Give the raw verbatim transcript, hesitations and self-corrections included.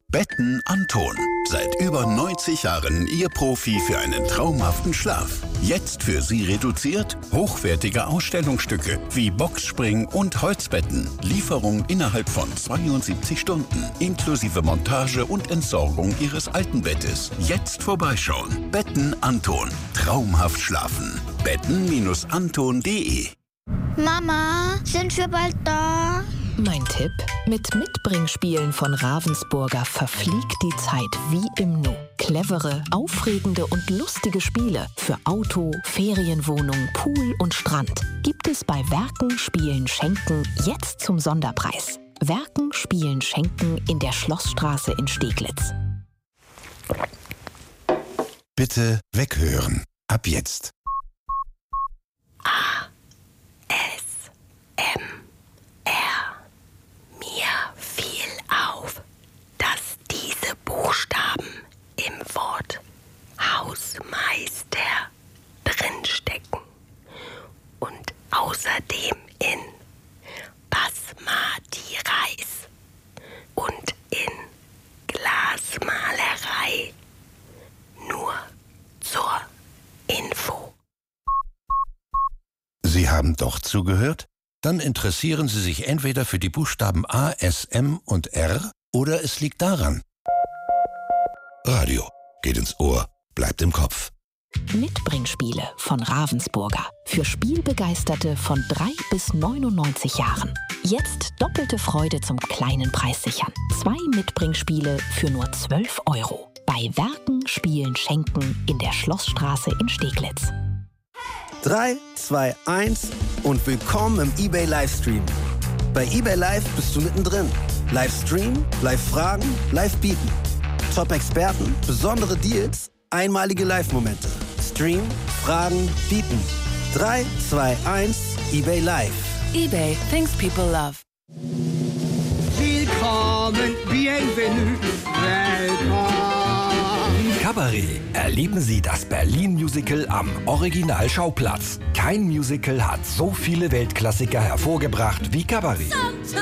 Betten Anton. Seit über neunzig Jahren Ihr Profi für einen traumhaften Schlaf. Jetzt für Sie reduziert hochwertige Ausstellungsstücke wie Boxspring und Holzbetten. Lieferung innerhalb von zweiundsiebzig Stunden. Inklusive Montage und Entsorgung Ihres alten Bettes. Jetzt vorbeischauen. Betten Anton. Traumhaft schlafen. betten Anton punkt de. Mama, sind wir bald da? Mein Tipp: Mit Mitbringspielen von Ravensburger verfliegt die Zeit wie im Nu. Clevere, aufregende und lustige Spiele für Auto, Ferienwohnung, Pool und Strand gibt es bei Werken, Spielen, Schenken jetzt zum Sonderpreis. Werken, Spielen, Schenken in der Schlossstraße in Steglitz. Bitte weghören. Ab jetzt. A. S. M. R. Mir fiel auf, dass diese Buchstaben im Wort Hausmeister drinstecken und außerdem in Basmati Reis und in Glasmalerei. Nur zur Info. Sie haben doch zugehört? Dann interessieren Sie sich entweder für die Buchstaben A, S, M und R oder es liegt daran. Radio geht ins Ohr, bleibt im Kopf. Mitbringspiele von Ravensburger. Für Spielbegeisterte von drei bis neunundneunzig Jahren. Jetzt doppelte Freude zum kleinen Preis sichern. Zwei Mitbringspiele für nur zwölf Euro. Bei Werken, Spielen, Schenken in der Schlossstraße in Steglitz. drei, zwei, eins und willkommen im eBay Livestream. Bei eBay Live bist du mittendrin. Livestream, Live-Fragen, Live-Bieten. Top-Experten, besondere Deals, einmalige Live-Momente. Stream, Fragen, Bieten. drei, zwei, eins, eBay Live. eBay, things people love. Willkommen, bienvenue, willkommen. Kabarett. Erleben Sie das Berlin-Musical am Originalschauplatz. Kein Musical hat so viele Weltklassiker hervorgebracht wie Kabarett.